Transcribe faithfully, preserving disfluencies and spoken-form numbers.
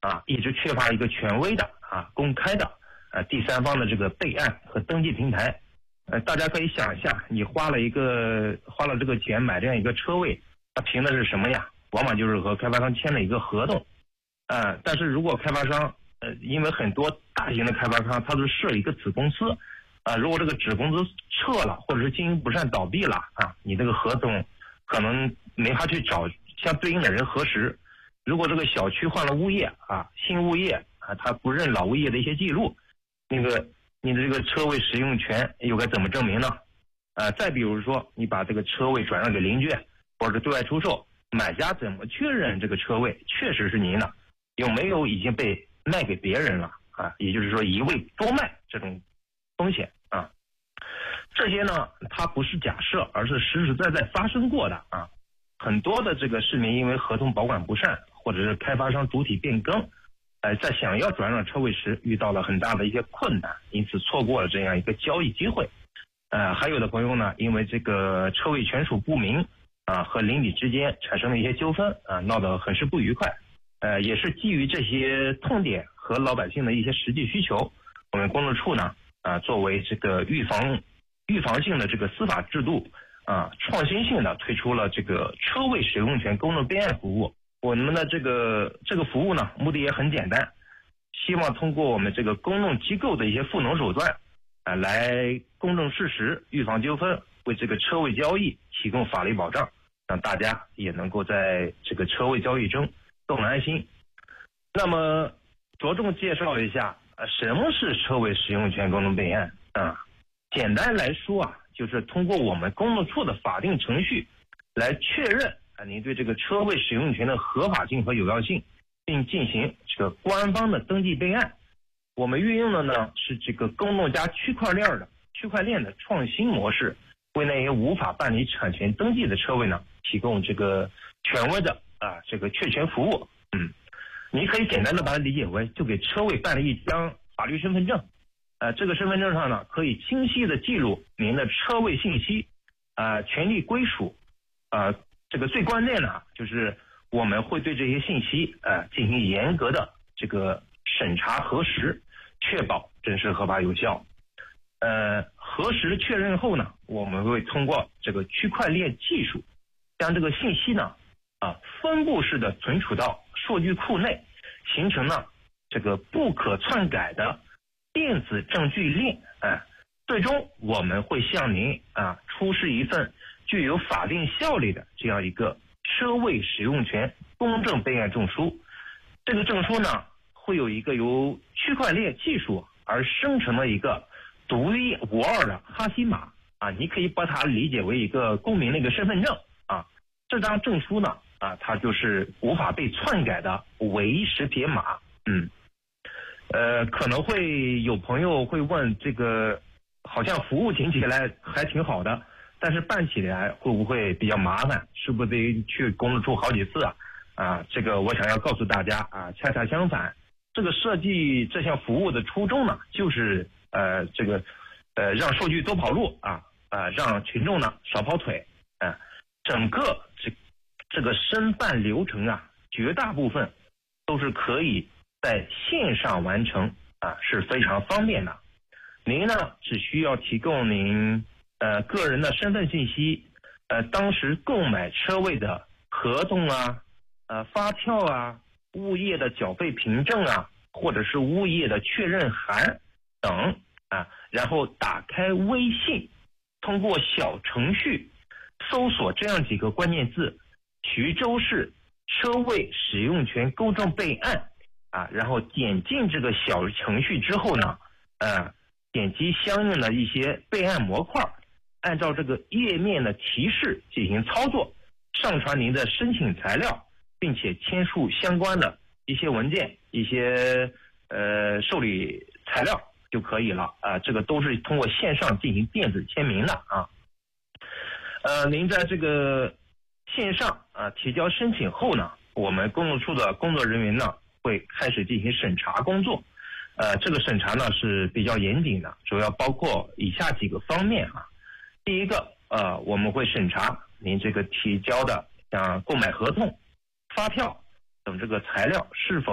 啊，一直缺乏一个权威的啊公开的呃第三方的这个备案和登记平台。呃，大家可以想一下，你花了一个花了这个钱买这样一个车位，它凭的是什么呀？往往就是和开发商签了一个合同。呃，但是如果开发商呃，因为很多大型的开发商它都设一个子公司，啊、呃，如果这个子公司撤了或者是经营不善倒闭了啊，你这个合同可能没法去找相对应的人核实。如果这个小区换了物业啊，新物业啊，他不认老物业的一些记录，那个你的这个车位使用权又该怎么证明呢？呃，再比如说你把这个车位转让给邻居或者对外出售，买家怎么确认这个车位确实是您的，有没有已经被卖给别人了啊？也就是说一位多卖这种风险啊，这些呢它不是假设，而是实实在在发生过的啊。很多的这个市民因为合同保管不善，或者是开发商主体变更，呃，在想要转让车位时遇到了很大的一些困难，因此错过了这样一个交易机会。呃，还有的朋友呢，因为这个车位权属不明啊，和邻里之间产生了一些纠纷啊，闹得很是不愉快。呃，也是基于这些痛点和老百姓的一些实际需求，我们公证处呢啊，作为这个预防预防性的这个司法制度啊，创新性的推出了这个车位使用权公证备案服务。我们的这个这个服务呢，目的也很简单，希望通过我们这个公证机构的一些赋能手段啊，来公证事实，预防纠纷，为这个车位交易提供法律保障，让大家也能够在这个车位交易中更安心。那么着重介绍一下啊，什么是车位使用权公证备案啊？简单来说啊，就是通过我们公证处的法定程序来确认啊您对这个车位使用权的合法性和有效性，并进行这个官方的登记备案。我们运用的呢是这个公证加区块链的区块链的创新模式，为那些无法办理产权登记的车位呢提供这个权威的啊这个确权服务。嗯，你可以简单的把它理解为，就给车位办了一张法律身份证。呃，这个身份证上呢，可以清晰的记录您的车位信息，啊、呃，权利归属，啊、呃，这个最关键的就是我们会对这些信息，呃，进行严格的这个审查核实，确保真实合法有效。呃，核实确认后呢，我们会通过这个区块链技术，将这个信息呢，啊，分布式的存储到数据库内，形成了这个不可篡改的电子证据链。啊，最终我们会向您啊出示一份具有法定效力的这样一个车位使用权公证备案证书。这个证书呢，会有一个由区块链技术而生成的一个独一无二的哈希码啊，你可以把它理解为一个公民的一个身份证啊。这张证书呢啊，它就是无法被篡改的唯一识别码。嗯。呃，可能会有朋友会问，这个好像服务听起来还挺好的，但是办起来会不会比较麻烦？是不是得去公证处好几次啊？啊，这个我想要告诉大家啊，恰恰相反，这个设计这项服务的初衷呢，就是呃，这个呃，让数据多跑路啊，啊，让群众呢少跑腿啊，整个这这个申办流程啊，绝大部分都是可以在线上完成啊，是非常方便的。您呢只需要提供您呃个人的身份信息，呃当时购买车位的合同啊、呃发票啊、物业的缴费凭证啊，或者是物业的确认函等啊，然后打开微信，通过小程序搜索这样几个关键字：徐州市车位使用权公证备案。啊，然后点进这个小程序之后呢，呃，点击相应的一些备案模块，按照这个页面的提示进行操作，上传您的申请材料，并且签署相关的一些文件、一些呃受理材料就可以了啊、呃。这个都是通过线上进行电子签名的啊。呃，您在这个线上啊、呃、提交申请后呢，我们公证处的工作人员呢，会开始进行审查工作。呃，这个审查呢是比较严谨的，主要包括以下几个方面啊。第一个，呃，我们会审查您这个提交的像购买合同、发票等这个材料是否